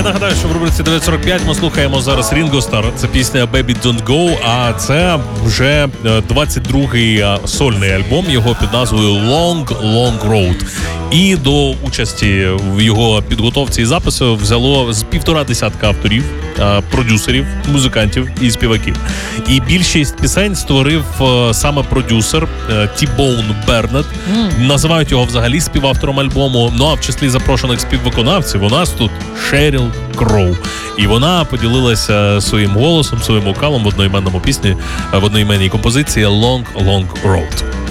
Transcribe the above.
Я нагадаю, що в рубриці 945 ми слухаємо зараз Ringo Starr. Це пісня Baby Don't Go, а це вже 22-й сольний альбом його під назвою Long Long Road. І до участі в його підготовці і запису взяло з 1,5 авторів, продюсерів, музикантів і співаків. І більшість пісень створив саме продюсер T-Bone Burnett. Називають його взагалі співавтором альбому. Ну а в числі запрошених співвиконавців у нас тут Шеріл Кроу. І вона поділилася своїм голосом, своїм вокалом в одноіменній композиції Long Long Road.